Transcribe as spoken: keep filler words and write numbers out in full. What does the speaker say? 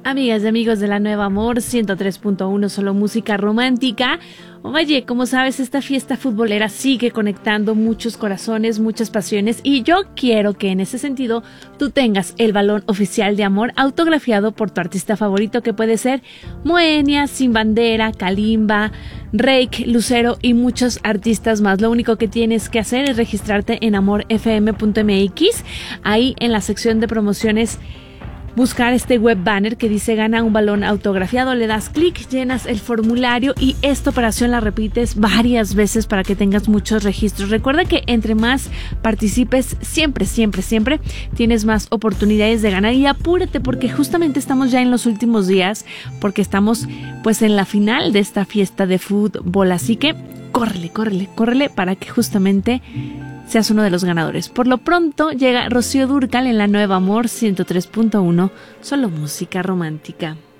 Amigas y amigos de la Nueva Amor ciento tres punto uno, solo música romántica. Oye, como sabes, esta fiesta futbolera sigue conectando muchos corazones, muchas pasiones, y yo quiero que en ese sentido tú tengas el balón oficial de amor autografiado por tu artista favorito, que puede ser Moenia, Sin Bandera, Kalimba, Reik, Lucero y muchos artistas más. Lo único que tienes que hacer es registrarte en amor f m punto m x. Ahí en la sección de promociones buscar este web banner que dice gana un balón autografiado, le das clic, llenas el formulario y esta operación la repites varias veces para que tengas muchos registros. Recuerda que entre más participes, siempre, siempre, siempre tienes más oportunidades de ganar, y apúrate porque justamente estamos ya en los últimos días, porque estamos pues en la final de esta fiesta de fútbol, así que córrele, córrele, córrele para que justamente seas uno de los ganadores. Por lo pronto llega Rocío Dúrcal en la Nueva Amor ciento tres punto uno, solo música romántica.